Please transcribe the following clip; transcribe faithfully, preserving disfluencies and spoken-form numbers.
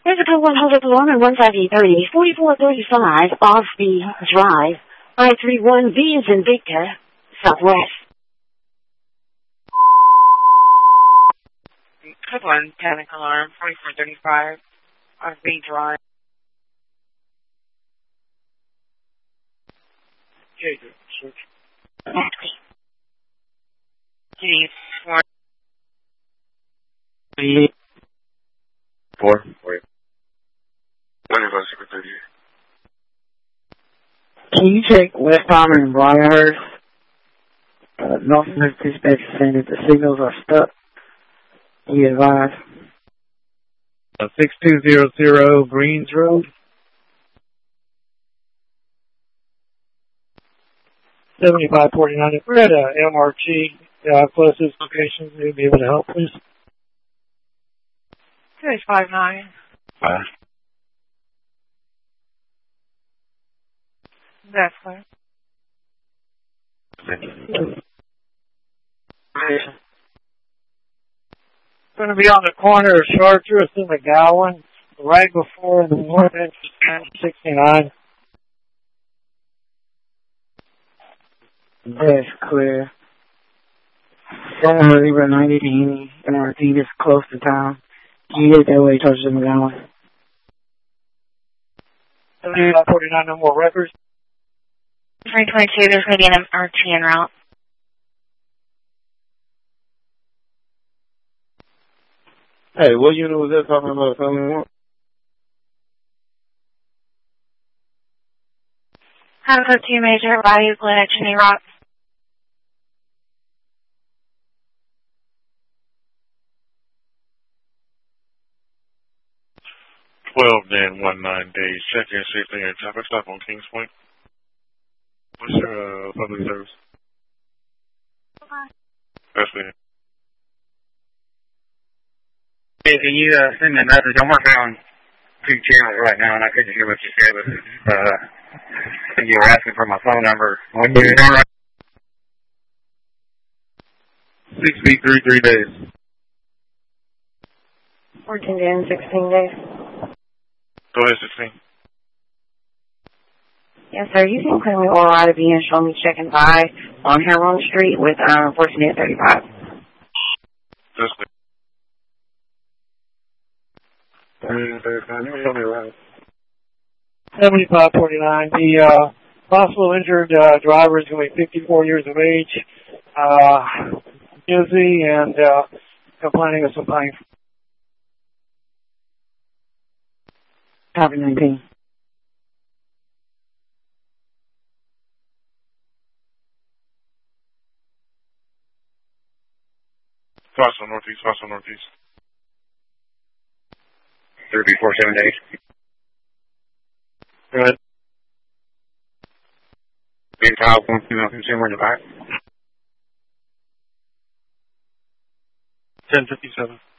There's a code one hundred alarm and one five eight thirty, forty-four thirty-five, Offby Drive, I three one V is in Victor, Southwest. Code one, panic alarm, forty-four thirty-five, Offby Drive. Okay, good. Exactly. G four. Four. Four. One of us are thirty. Can you check West Palmer and Briarhurst? Uh, Northwest Dispatch is saying that the signals are stuck. Can you advise? Uh, six two zero zero Greens Road. seventy-five forty-nine. If we're at a M R T, uh, closest location, you'd be able to help, please. Two five nine. Five. That's clear. Going to be on the corner of Chartres and McGowan, right before the north entrance of sixty-nine. That's clear. seven Libra ninety to Henny, M R T, this close to town. Can you get that way towards the McGowan? seventy-five forty-nine, no more records. three twenty-two, there's going to be an M R T en route. Hey, what unit was that talking about? Family one? Have code two major, Bayou Glen, Chimney Rock. twelve then one nine days. Check in safety and traffic stop on Kings Point. What's your uh, public service? That's it. Hey, can you uh, send me a message? I'm working on two channels right now, and I couldn't hear what you said, but uh, you were asking for my phone number. When you right? Six B three three days. fourteen days, sixteen days. Go ahead, sixteen. Yes, sir. You can claim me all right to be and show me checking by on Heron Street with um, fourteen eight thirty-five. That's it. seventy-five forty-nine. The uh, possible injured uh, driver is going to be fifty-four years of age, uh, dizzy, and uh, complaining of some pain. Copy nineteen. Fossil Northeast, Fossil Northeast. three four seven days. Good. Big child, one female consumer in the back. ten fifty-seven.